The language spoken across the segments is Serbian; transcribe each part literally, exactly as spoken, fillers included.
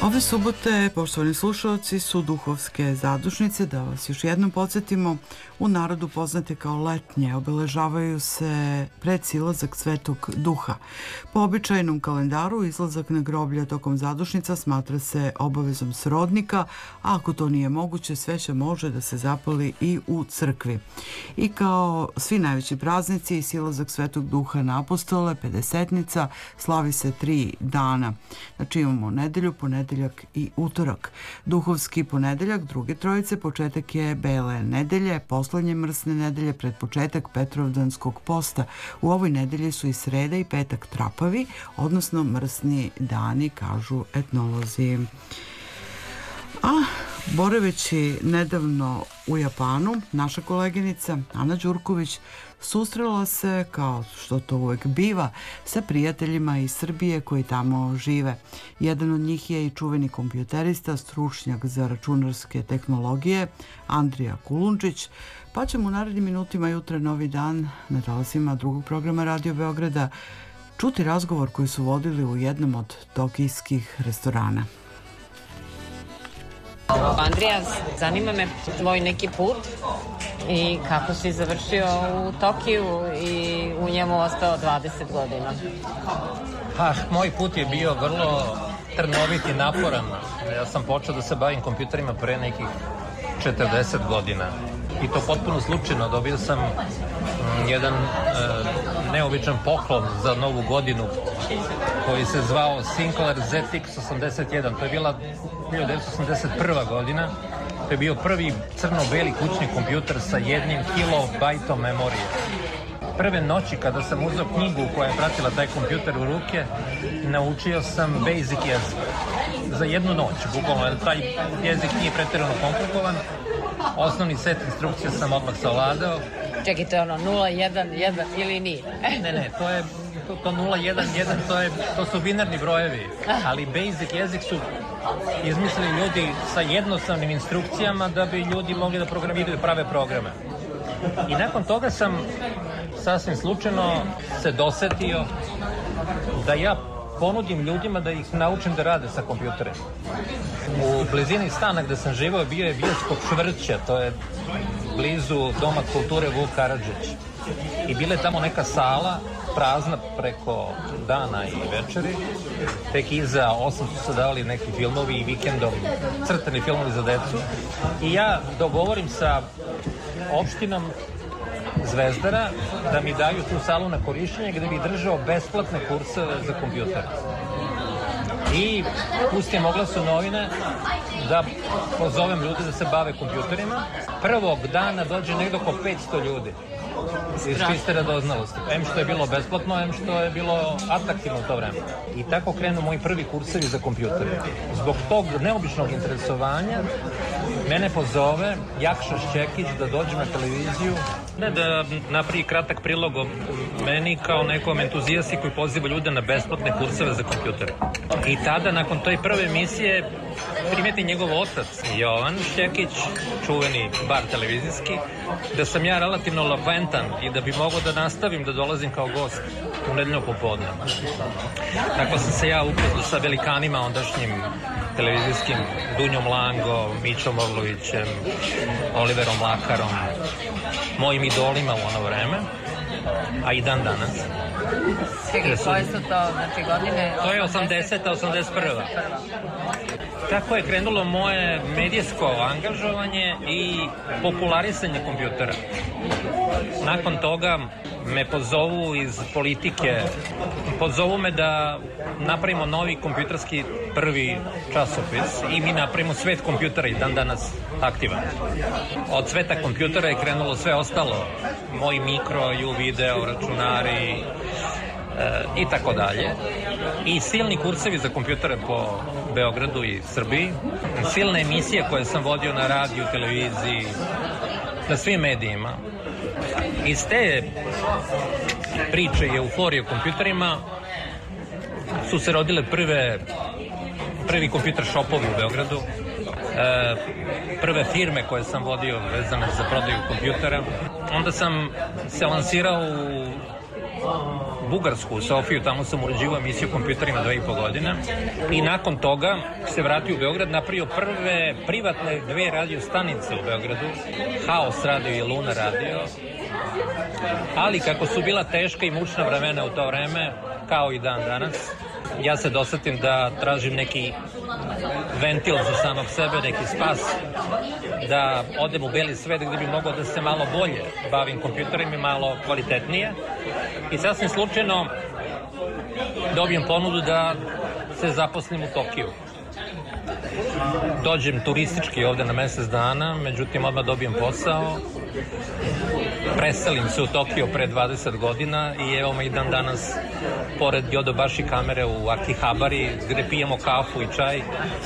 Ove subote, poštovani slušalci, su duhovske zadušnice, da vas još jednom podsjetimo, u narodu poznate kao letnje, obeležavaju se pred silazak Svetog Duha. Po običajnom kalendaru izlazak na groblja tokom zadušnica smatra se obavezom srodnika, a ako to nije moguće, sveća može da se zapali i u crkvi. I kao svi najveći praznici, silazak Svetog Duha na apostole, pedesetnica, slavi se tri dana. Znači imamo nedelju, ponedeljak i utorak. Duhovski ponedeljak druge trojice, početak je Bele nedelje, poslednje mrsne nedelje pred početak Petrovdanskog posta. U ovoj nedelji su i sreda i petak trapavi, odnosno mrsni dani, kažu etnolozi. A boraveći nedavno u Japanu, naša koleginica Ana Đurković susrela se, kao što to uvek biva, sa prijateljima iz Srbije koji tamo žive. Jedan od njih je i čuveni kompjuterista, stručnjak za računarske tehnologije, Andrija Kulundžić, pa ćemo u narednim minutima jutra Novi dan na talasima drugog programa Radio Beograda čuti razgovor koji su vodili u jednom od tokijskih restorana. Andrija, zanima me tvoj neki put i kako si završio u Tokiju i u njemu ostao dvadeset godina. Ha, moj put je bio vrlo trnovit i naporan. Ja sam počeo da se bavim kompjuterima pre nekih četrdeset godina i to potpuno slučajno. Dobio sam jedan e, neobičan poklon za novu godinu koji se zvao Sinclair Z X osamdeset jedan. To je bila hiljadu devetsto osamdeset prva godina. To je bio prvi crno-beli kućni kompjuter sa jednim kilobajtom memorije. Prve noći kada sam uzeo knjigu koja je pratila taj kompjuter u ruke, naučio sam basic jezik. Za jednu noć, bukvalno, jer taj jezik nije pretjerano komplikovan. Osnovni set instrukcija sam odmah savladao. Čekaj, to je ono nula jedan jedan ili nije? Ne, ne, to je to, to nula jedan jedan, to, je, to su binarni brojevi, ali basic jezik su izmislili ljudi sa jednostavnim instrukcijama da bi ljudi mogli da programiraju prave programe. I nakon toga sam sasvim slučajno se dosetio da ja ponudim ljudima da ih naučim da rade sa kompjuterima. U blizini stana gde sam živao bio je bioskop Švrća, to je blizu Doma kulture Vuk Karadžić. I bila je tamo neka sala prazna preko dana i večeri. Tek iza osam su se davali neki filmovi i vikendom crtani filmovi za decu. I ja dogovorim sa opštinom Zvezdara da mi daju tu salu na korišćenje gde bi držao besplatne kurseve za kompjuter. I pustim oglas u novine da pozovem ljude da se bave kompjuterima. Prvog dana dođe negdje oko petsto ljudi iz čiste radoznalosti. Em što je bilo besplatno, em što je bilo atraktivno u to vreme. I tako krenu moji prvi kursevi za kompjutere. Zbog tog neobičnog interesovanja mene pozove Jakša Šćekić da dođem na televiziju, ne da napravi kratak prilog o meni kao nekom entuzijasti koji poziva ljude na besplatne kurseve za kompjutere. I tada, nakon toj prve emisije, primeti njegov otac Jovan Šćekić, čuveni bar televizijski, da sam ja relativno elokventan i da bi mogao da nastavim da dolazim kao gost u nedeljno popodne. Tako sam se ja upoznao sa velikanima ondašnjim televizijskim, Dunjom Lango, Mićom Orlovićem, Oliverom Lakarom, mojim idolima u ono vreme, a i dan danas. Čekaj, koje su to, znači, godine? To je osamdeseta, osamdeset prva. Tako je krenulo moje medijsko angažovanje i popularisanje kompjutera. Nakon toga me pozovu iz politike, pozovu me da napravimo novi kompjuterski prvi časopis i mi napravimo svet kompjutera i dan danas aktivan. Od sveta kompjutera je krenulo sve ostalo, moji mikro, ju video, računari e, i tako dalje. I silni kursevi za kompjutere po Beogradu i Srbiji, silne emisije koje sam vodio na radiju, televiziji, na svim medijima. Iz te priče i euforije o kompjuterima su se rodile prve, prvi kompjuter shopovi u Beogradu, e, prve firme koje sam vodio vezane za prodaju kompjutera. Onda sam se lansirao u Bugarsku, u Sofiju, tamo sam uređivao emisiju kompjuterima dve i po godine i nakon toga se vratio u Beograd, napravio prve privatne dve radio stanice u Beogradu, Haos radio i Luna radio, ali kako su bila teška i mučna vremena u to vreme, kao i dan danas, ja se dosetim da tražim neki ventil za samog sebe, neki spas, da odem u beli svet gde bi mogao da se malo bolje bavim kompjuterima i malo kvalitetnije. I sasvim slučajno dobijem ponudu da se zaposlim u Tokiju. Dođem turistički ovde na mesec dana, međutim odmah dobijem posao. Preselim se u Tokio pre dvadeset godina i evo me i dan danas pored Yodobashi kamere u Akihabari, gde pijemo kafu i čaj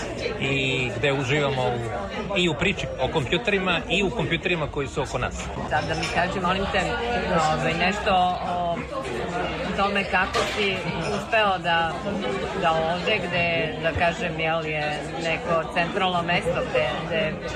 i gde uživamo u, i u priči o kompjuterima i u kompjuterima koji su oko nas. Sad da mi kaži, molim te, ovaj, nešto o tome kako si uspeo da, da ovde gde, da kažem, jel, je neko centralno mesto gde, gde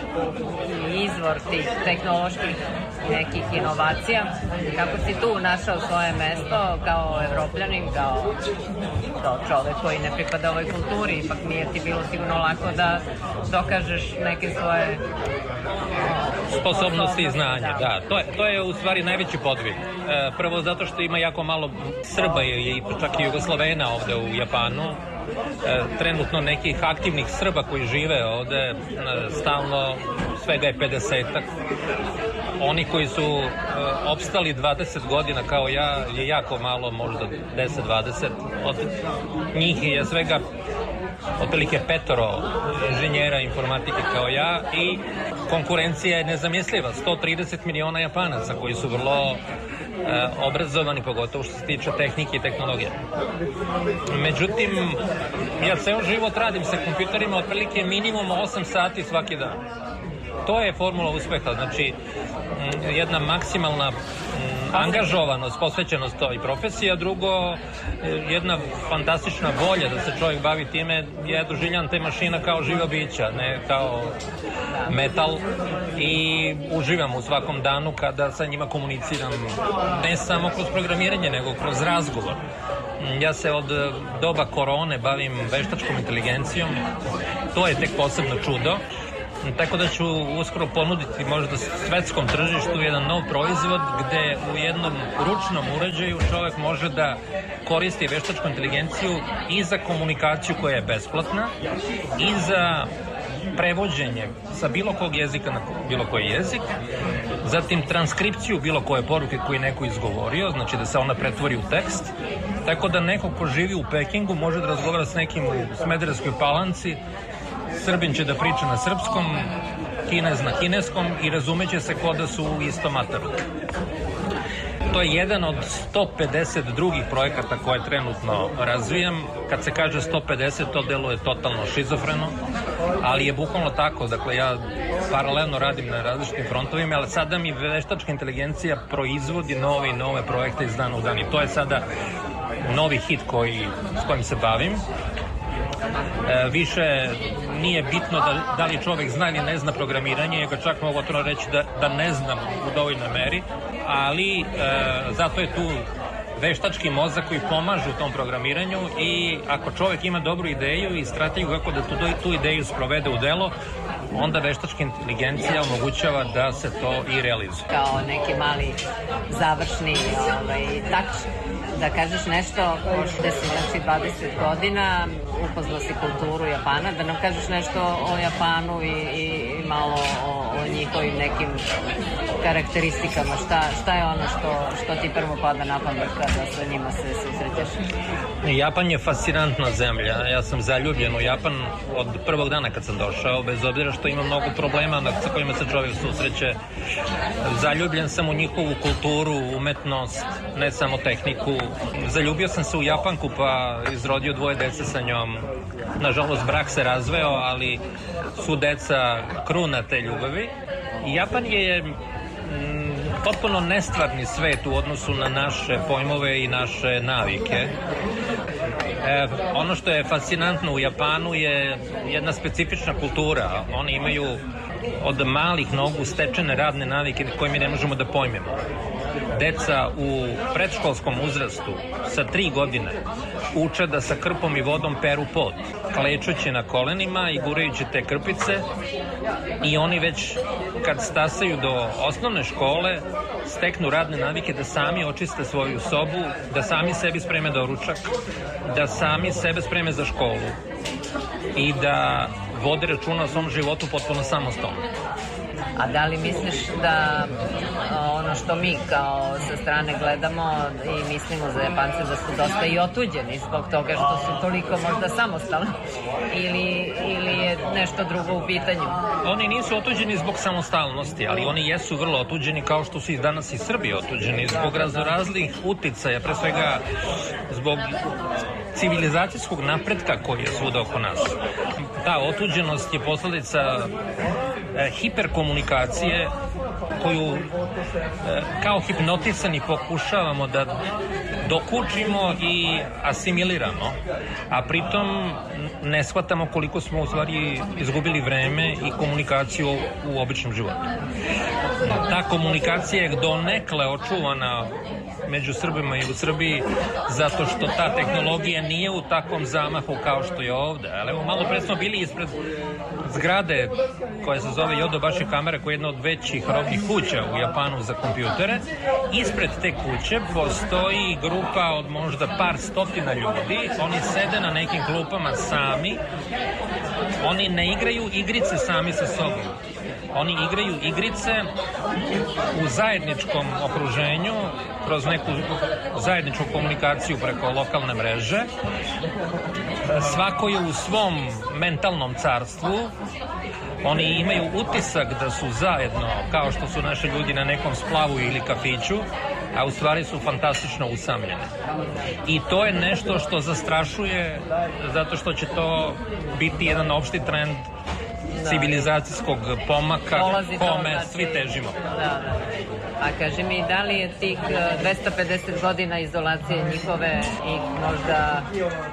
je izvor tih tehnoloških nekih inovacija, kako si tu našao svoje mesto kao Evropljanin, kao, kao čovek koji ne pripada ovoj kulturi, ipak nije ti bilo sigurno lako da dokažeš neke svoje sposobnosti i znanja, da. To je, to je u stvari najveći podvig. E, prvo zato što ima jako malo Srba i čak i Jugoslovena ovde u Japanu. E, trenutno nekih aktivnih Srba koji žive ovde e, stalno, svega je pedesetak. Oni koji su e, opstali dvadeset godina kao ja je jako malo, možda deset dvadeset. Od njih je svega otprilike petoro inženjera informatike kao ja i konkurencija je nezamisliva. sto trideset miliona Japanaca koji su vrlo e, obrazovani, pogotovo što se tiče tehnike i tehnologije. Međutim, ja ceo život radim sa kompjuterima otprilike minimum osam sati svaki dan. To je formula uspeha, znači jedna maksimalna angažovanost, posvećenost toj profesiji, a drugo, jedna fantastična volja da se čovjek bavi time. Ja doživljam te mašina kao živa bića, ne kao metal, i uživam u svakom danu kada sa njima komuniciram, ne samo kroz programiranje, nego kroz razgovor. Ja se od doba korone bavim veštačkom inteligencijom, to je tek posebno čudo. Tako da ću uskoro ponuditi možda svetskom tržištu jedan nov proizvod gde u jednom ručnom uređaju čovek može da koristi veštačku inteligenciju i za komunikaciju koja je besplatna i za prevođenje sa bilo kog jezika na bilo koji jezik, zatim transkripciju bilo koje poruke koju neko izgovorio, znači da se ona pretvori u tekst, tako da neko ko živi u Pekingu može da razgovara s nekim u Smederevskoj Palanci, Srbin će da priča na srpskom, Kinez na kineskom i razumeće se ko da su u istom ataru. To je jedan od sto pedeset drugih projekata koje trenutno razvijam. Kad se kaže sto pedeset, to deluje totalno šizofreno, ali je bukvalno tako. Dakle, ja paralelno radim na različitim frontovima, ali sada mi veštačka inteligencija proizvodi nove i nove projekte iz dana u dan. I to je sada novi hit koji, s kojim se bavim. E, više nije bitno da, da li čovek zna ili ne zna programiranje, ja ga čak mogu otvoreno reći da, da ne znam u dovoljnoj meri, ali e, zato je tu veštački mozak koji pomaže u tom programiranju i ako čovek ima dobru ideju i strategiju kako da tu, tu ideju sprovede u delo, onda veštačka inteligencija omogućava da se to i realizuje. Kao neki mali završni ovaj, tač, da kažeš nešto o šezdeset dvadeset godina, upoznao si kulturu Japana, da nam kažeš nešto o Japanu i, i malo o, o njihovim nekim karakteristikama, šta, šta je ono što, što ti prvo pada na pamet kada sa njima se susrećeš? Japan je fascinantna zemlja, ja sam zaljubljen u Japan od prvog dana kad sam došao, bez obzira što ima mnogo problema sa kojima se čovjek susreće. Zaljubljen sam u njihovu kulturu, umetnost, ne samo tehniku. Zaljubio sam se u Japanku pa izrodio dvoje dece sa njom. Nažalost, brak se razveo, ali su deca kruna te ljubavi. Japan je mm, potpuno nestvarni svet u odnosu na naše pojmove i naše navike. E, ono što je fascinantno u Japanu je jedna specifična kultura. Oni imaju od malih nogu stečene radne navike koje mi ne možemo da pojmemo. Deca u predškolskom uzrastu sa tri godine uče da sa krpom i vodom peru pod, klečući na kolenima i gurajući te krpice, i oni već kad stasaju do osnovne škole steknu radne navike da sami očiste svoju sobu, da sami sebi spreme doručak, da sami sebe spreme za školu i da vode računa o svom životu potpuno samostalno. A da li misliš da ono što mi kao sa strane gledamo i mislimo za Japance da su dosta i otuđeni zbog toga što su toliko možda samostalni, ili, ili je nešto drugo u pitanju? Oni nisu otuđeni zbog samostalnosti, ali oni jesu vrlo otuđeni, kao što su i danas i Srbi otuđeni zbog raznoraznih uticaja, pre svega zbog civilizacijskog napretka koji je svuda oko nas. Ta otuđenost je posledica e, hiperkomunikacije koju e, kao hipnotisani pokušavamo da dokučimo i asimiliramo, a pritom ne shvatamo koliko smo u stvari izgubili vreme i komunikaciju u običnom životu. Ta komunikacija je donekle očuvana među Srbima i u Srbiji zato što ta tehnologija nije u takvom zamahu kao što je ovde. Ali evo, malo pre smo bili ispred zgrade koja se zove Yodobashi Kamera, koja je jedna od većih robnih kuća u Japanu za kompjutere. Ispred te kuće postoji grupa od možda par stotina ljudi. Oni sede na nekim klupama sami. Oni ne igraju igrice sami sa sobom. Oni igraju igrice u zajedničkom okruženju, kroz neku zajedničku komunikaciju preko lokalne mreže. Svako je u svom mentalnom carstvu. Oni imaju utisak da su zajedno, kao što su naši ljudi na nekom splavu ili kafiću, a u stvari su fantastično usamljene. I to je nešto što zastrašuje, zato što će to biti jedan opšti trend civilizacijskog pomaka kome svi težimo. Da, da. A kaži mi, da li je tih dvesta pedeset godina izolacije njihove ih možda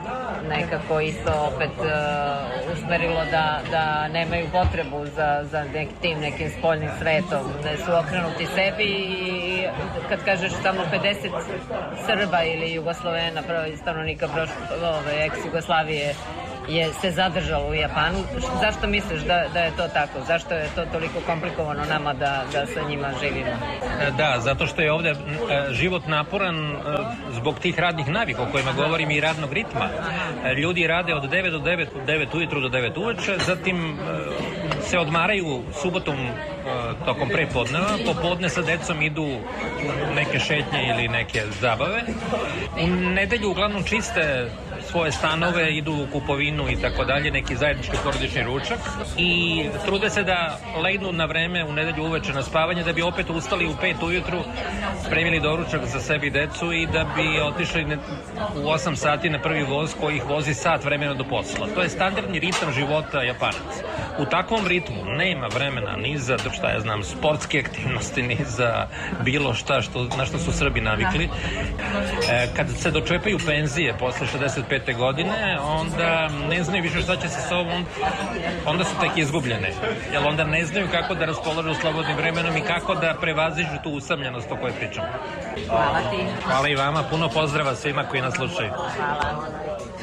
nekako isto opet uh, usmerilo da, da nemaju potrebu za, za nek, tim nekim spoljnim svetom, da su okrenuti sebi, i kad kažeš samo pedeset Srba ili Jugoslovena, stanovnika prošle ex-Jugoslavije je se zadržalo u Japanu. Zašto misliš da, da je to tako? Zašto je to toliko komplikovano nama da, da sa njima živimo? Da, zato što je ovde život naporan zbog tih radnih navika o kojima govorim i radnog ritma. Ljudi rade od devet do devet, devet ujutru do devet uveče, zatim se odmaraju subotom tokom prepodneva, popodne sa decom idu neke šetnje ili neke zabave. U nedelju uglavnom čiste svoje stanove, idu u kupovinu i tako dalje, neki zajednički porodični ručak, i trude se da legnu na vreme u nedelju uveče na spavanje, da bi opet ustali u pet ujutru, spremili doručak za sebi i decu i da bi otišli u osam sati na prvi voz koji ih vozi sat vremena do posla. To je standardni ritam života Japanaca. U takvom ritmu nema vremena ni za, šta ja znam, sportske aktivnosti, ni za bilo šta što, na što su Srbi navikli. E, kad se dočepaju penzije posle šezdeset pete godine, onda ne znaju više šta će se s ovom, onda su tek izgubljene. Jer onda ne znaju kako da raspolažu slobodnim vremenom i kako da prevaziđu tu usamljenost o kojoj pričamo. Hvala ti. Hvala i vama, puno pozdrava svima koji nas slušaju. Hvala.